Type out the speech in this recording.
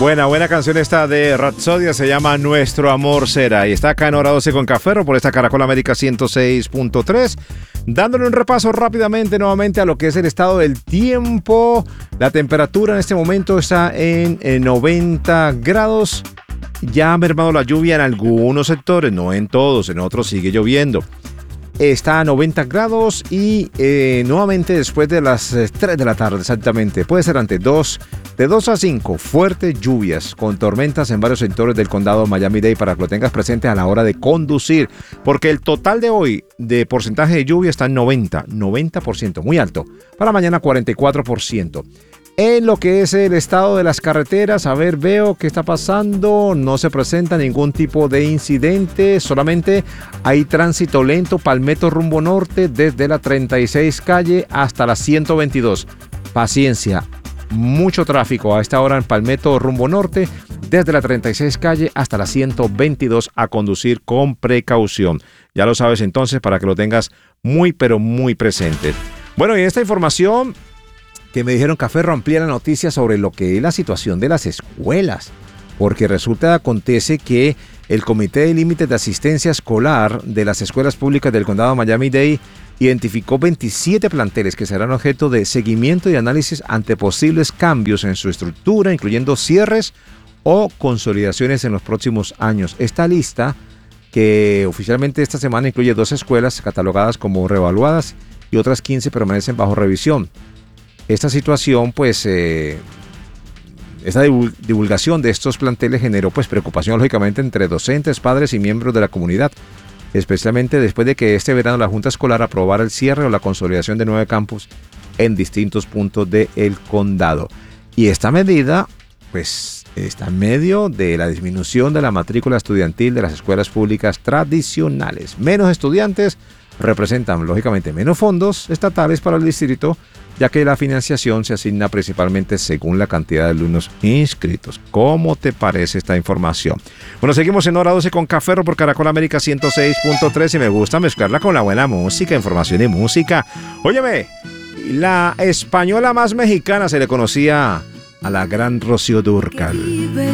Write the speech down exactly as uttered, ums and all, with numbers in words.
Buena, buena canción esta de Rapsodia, se llama Nuestro Amor Será. Y está acá en Hora doce con Café por esta Caracol América ciento seis punto tres. Dándole un repaso rápidamente nuevamente a lo que es el estado del tiempo. La temperatura en este momento está en, en noventa grados. Ya ha mermado la lluvia en algunos sectores, no en todos, en otros sigue lloviendo. Está a noventa grados y eh, nuevamente después de las eh, tres de la tarde exactamente, puede ser ante dos, de dos a cinco, fuertes lluvias con tormentas en varios sectores del condado de Miami-Dade para que lo tengas presente a la hora de conducir, porque el total de hoy de porcentaje de lluvia está en noventa, noventa por ciento, muy alto. Para mañana cuarenta y cuatro por ciento. En lo que es el estado de las carreteras, a ver, veo qué está pasando, no se presenta ningún tipo de incidente, solamente hay tránsito lento, Palmetto rumbo norte, desde la treinta y seis calle hasta la ciento veintidós. Paciencia, mucho tráfico a esta hora en Palmetto rumbo norte, desde la treinta y seis calle hasta la ciento veintidós, a conducir con precaución. Ya lo sabes entonces para que lo tengas muy pero muy presente. Bueno, y esta información que me dijeron, Café amplía la noticia sobre lo que es la situación de las escuelas, porque resulta acontece que el Comité de Límites de Asistencia Escolar de las Escuelas Públicas del Condado de Miami-Dade identificó veintisiete planteles que serán objeto de seguimiento y análisis ante posibles cambios en su estructura, incluyendo cierres o consolidaciones en los próximos años. Esta lista, que oficialmente esta semana incluye dos escuelas catalogadas como reevaluadas y otras quince permanecen bajo revisión. Esta situación, pues, eh, esta divulgación de estos planteles generó, pues, preocupación, lógicamente, entre docentes, padres y miembros de la comunidad, especialmente después de que este verano la Junta Escolar aprobara el cierre o la consolidación de nueve campus en distintos puntos del condado. Y esta medida, pues, está en medio de la disminución de la matrícula estudiantil de las escuelas públicas tradicionales. Menos estudiantes representan, lógicamente, menos fondos estatales para el distrito, ya que la financiación se asigna principalmente según la cantidad de alumnos inscritos. ¿Cómo te parece esta información? Bueno, seguimos en Hora doce con Café por Caracol América ciento seis punto tres y me gusta mezclarla con la buena música, información y música. Óyeme, la española más mexicana se le conocía a la gran Rocío Dúrcal.